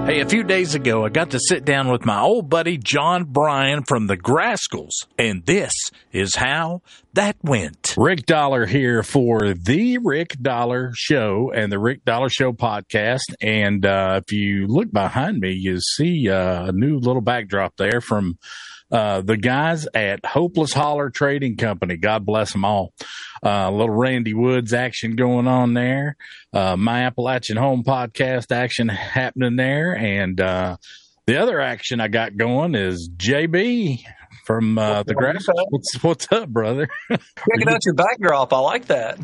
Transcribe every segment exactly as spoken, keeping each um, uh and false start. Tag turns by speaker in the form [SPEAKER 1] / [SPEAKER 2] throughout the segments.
[SPEAKER 1] Hey, a few days ago, I got to sit down with my old buddy John Bryan from the Grascals, and this is how that went. Rick Dollar here for the Rick Dollar Show and the Rick Dollar Show podcast. And uh, if you look behind me, you see uh, a new little backdrop there from uh, the guys at Hopeless Holler Trading Company. God bless them all. Uh, a little Randy Woods action going on there. Uh, My Appalachian Home podcast action happening there. And uh, the other action I got going is J B from uh, the Grass. What's, what's up, brother?
[SPEAKER 2] Checking out your backdrop. I like that.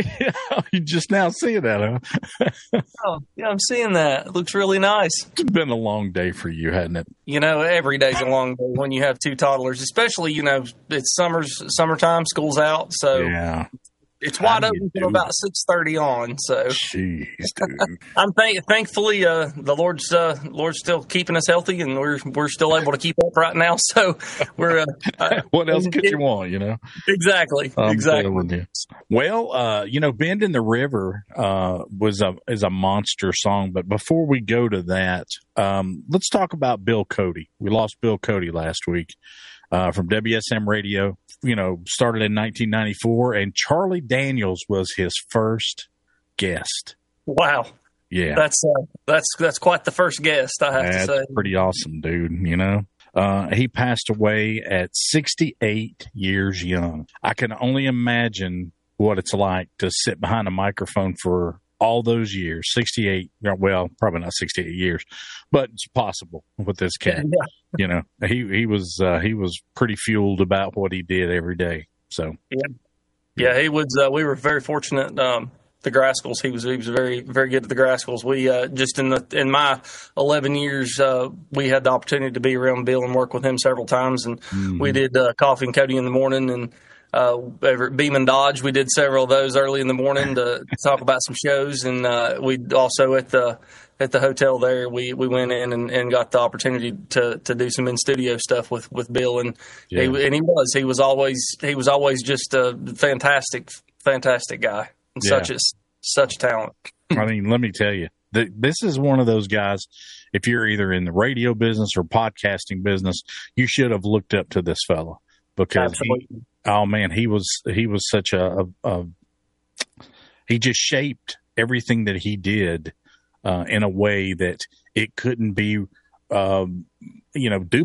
[SPEAKER 1] You just now see that, huh?
[SPEAKER 2] Oh, yeah, I'm seeing that. It looks really nice.
[SPEAKER 1] It's been a long day for you, hasn't it?
[SPEAKER 2] You know, every day's a long day when you have two toddlers, especially, you know, it's summer's summertime, school's out. So
[SPEAKER 1] yeah.
[SPEAKER 2] It's wide open until about six thirty on. So,
[SPEAKER 1] jeez, dude.
[SPEAKER 2] I'm thank- thankfully uh, the Lord's uh, Lord's still keeping us healthy, and we're we're still able to keep up right now. So we're. Uh, uh,
[SPEAKER 1] what else could you want? You know.
[SPEAKER 2] Exactly.
[SPEAKER 1] I'm
[SPEAKER 2] exactly.
[SPEAKER 1] You. Well, uh, you know, "Bend in the River" uh, was a is a monster song. But before we go to that, um, let's talk about Bill Cody. We lost Bill Cody last week. Uh, from W S M Radio, you know, started in nineteen ninety-four, and Charlie Daniels was his first guest.
[SPEAKER 2] Wow.
[SPEAKER 1] Yeah.
[SPEAKER 2] That's uh, that's that's quite the first guest, I have
[SPEAKER 1] that's
[SPEAKER 2] to say.
[SPEAKER 1] Pretty awesome, dude, you know. Uh, he passed away at sixty-eight years young. I can only imagine what it's like to sit behind a microphone for all those years, sixty-eight, well, probably not sixty-eight years, but it's possible with this cat.
[SPEAKER 2] Yeah.
[SPEAKER 1] You know, he, he was, uh, he was pretty fueled about what he did every day. So,
[SPEAKER 2] yeah, yeah, he was, uh, we were very fortunate. Um, the Grascals, he was, he was very, very good at the Grascals. We, uh, just in the, in my eleven years, uh, we had the opportunity to be around Bill and work with him several times. And mm-hmm. we did, uh, Coffee and Cody in the morning, and, Uh, over at Beam and Dodge, we did several of those early in the morning to talk about some shows, and uh, we also at the at the hotel there, we, we went in and, and got the opportunity to, to do some in studio stuff with, with Bill, and yeah. he, and he was he was always he was always just a fantastic fantastic guy, and yeah. such a such talent.
[SPEAKER 1] I mean, let me tell you, th- this is one of those guys. If you're either in the radio business or podcasting business, you should have looked up to this fella because. Absolutely. He, Oh man, he was he was such a, a, a he just shaped everything that he did uh, in a way that it couldn't be, um, you know, duplicated.